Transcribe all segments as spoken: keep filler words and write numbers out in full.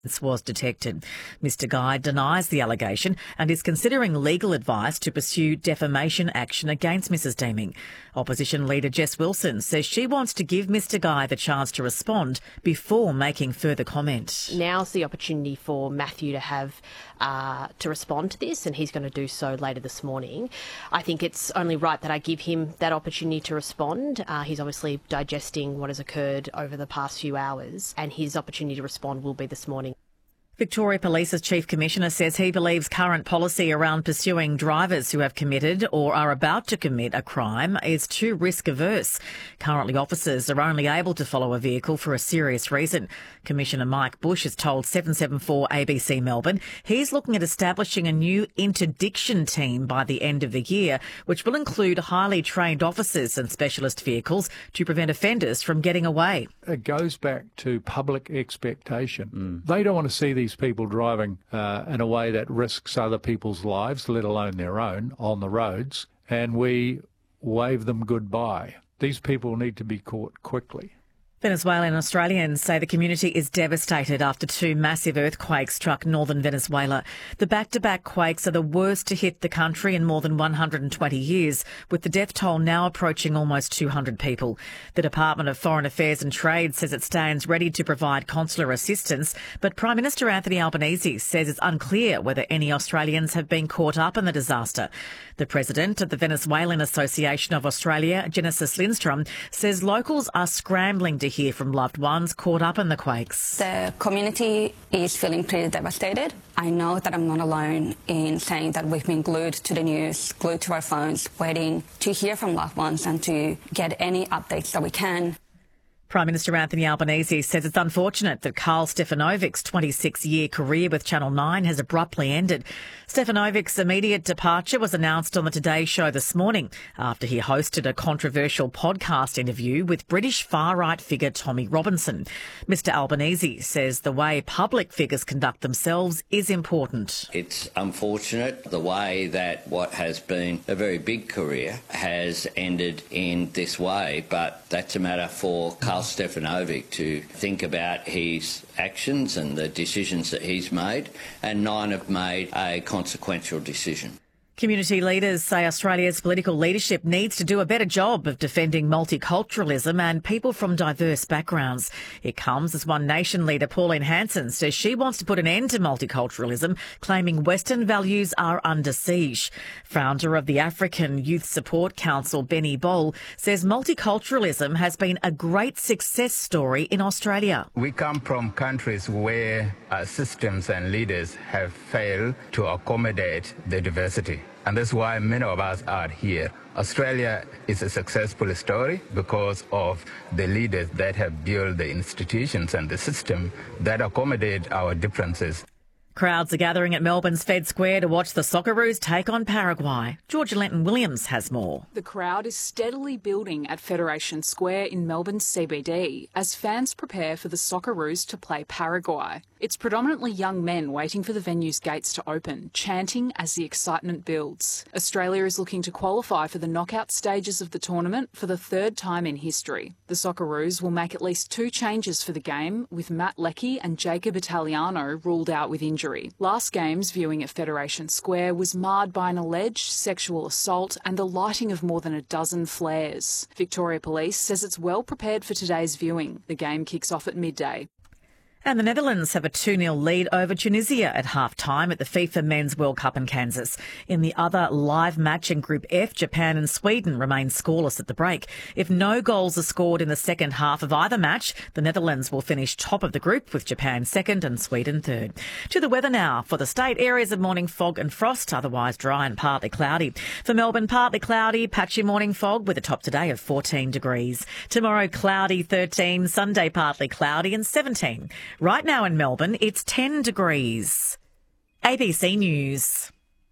was detected. Mister Guy denies the allegation and is considering legal advice to pursue defamation action against Missus Deeming. Opposition leader Jess Wilson says she wants to give Mister Guy the chance to respond before making further comment. Now's the opportunity for Matthew to have uh, to respond to this, and he's going to do so later this morning. I think it's only right that I give him that opportunity to respond. Uh, he's obviously digesting what has occurred over the past few hours, and his opportunity to respond will be this morning. Victoria Police's Chief Commissioner says he believes current policy around pursuing drivers who have committed or are about to commit a crime is too risk-averse. Currently, officers are only able to follow a vehicle for a serious reason. Commissioner Mike Bush has told seven seven four A B C Melbourne he's looking at establishing a new interdiction team by the end of the year, which will include highly trained officers and specialist vehicles to prevent offenders from getting away. It goes back to public expectation. Mm. They don't want to see these people driving uh, in a way that risks other people's lives, let alone their own, on the roads, and we wave them goodbye. These people need to be caught quickly. Venezuelan Australians say the community is devastated after two massive earthquakes struck northern Venezuela. The back-to-back quakes are the worst to hit the country in more than one hundred twenty years, with the death toll now approaching almost two hundred people. The Department of Foreign Affairs and Trade says it stands ready to provide consular assistance, but Prime Minister Anthony Albanese says it's unclear whether any Australians have been caught up in the disaster. The president of the Venezuelan Association of Australia, Genesis Lindstrom, says locals are scrambling to hear from loved ones caught up in the quakes. The community is feeling pretty devastated. I know that I'm not alone in saying that we've been glued to the news, glued to our phones, waiting to hear from loved ones and to get any updates that we can. Prime Minister Anthony Albanese says it's unfortunate that Karl Stefanovic's twenty-six-year career with Channel nine has abruptly ended. Stefanovic's immediate departure was announced on the Today Show this morning after he hosted a controversial podcast interview with British far-right figure Tommy Robinson. Mister Albanese says the way public figures conduct themselves is important. It's unfortunate the way that what has been a very big career has ended in this way, but that's a matter for Karl Stefanovic to think about his actions and the decisions that he's made, and Nine have made a consequential decision. Community leaders say Australia's political leadership needs to do a better job of defending multiculturalism and people from diverse backgrounds. It comes as One Nation leader Pauline Hanson says she wants to put an end to multiculturalism, claiming Western values are under siege. Founder of the African Youth Support Council, Benny Bol, says multiculturalism has been a great success story in Australia. We come from countries where uh, systems and leaders have failed to accommodate the diversity. And that's why many of us are here. Australia is a successful story because of the leaders that have built the institutions and the system that accommodate our differences. Crowds are gathering at Melbourne's Fed Square to watch the Socceroos take on Paraguay. Georgia Lenton-Williams has more. The crowd is steadily building at Federation Square in Melbourne's C B D as fans prepare for the Socceroos to play Paraguay. It's predominantly young men waiting for the venue's gates to open, chanting as the excitement builds. Australia is looking to qualify for the knockout stages of the tournament for the third time in history. The Socceroos will make at least two changes for the game, with Matt Leckie and Jacob Italiano ruled out with injury. Last game's viewing at Federation Square was marred by an alleged sexual assault and the lighting of more than a dozen flares. Victoria Police says it's well prepared for today's viewing. The game kicks off at midday. And the Netherlands have a two nil lead over Tunisia at half-time at the FIFA Men's World Cup in Kansas. In the other live match in Group F, Japan and Sweden remain scoreless at the break. If no goals are scored in the second half of either match, the Netherlands will finish top of the group with Japan second and Sweden third. To the weather now. For the state, areas of morning fog and frost, otherwise dry and partly cloudy. For Melbourne, partly cloudy, patchy morning fog with a top today of fourteen degrees. Tomorrow, cloudy, thirteen. Sunday, partly cloudy and seventeen. Right now in Melbourne, it's ten degrees. A B C News.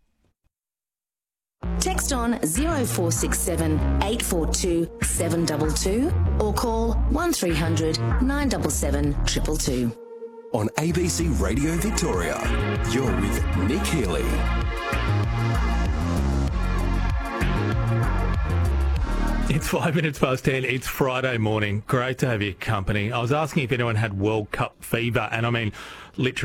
Text on zero four six seven, eight four two, seven two two or call one three hundred, nine seven seven, two two two. On A B C Radio Victoria, you're with Nick Healy. It's five minutes past ten. It's Friday morning. Great to have your company. I was asking if anyone had World Cup fever, and I mean literally